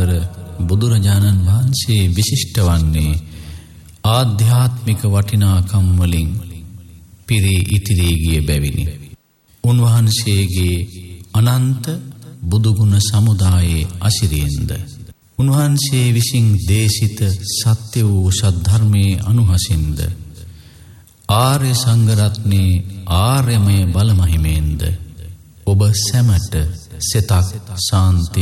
අතර බුදුරජාණන් වහන්සේ විශිෂ්ට වන්නේ ආධ්‍යාත්මික වටිනාකම් වලින් පිරී ඉතිරී ගිය බැවිනි. උන්වහන්සේගේ අනන්ත බුදුගුණ සමුදායේ අසිරියෙන්ද උන්වහන්සේ විසින් දේශිත සත්‍ය වූ සද්ධර්මයේ අනුහසින්ද ආර්ය සංඝරත්නයේ ආර්යමය බලමහිමෙන්ද ඔබ සැමට සිතක් ශාන්ති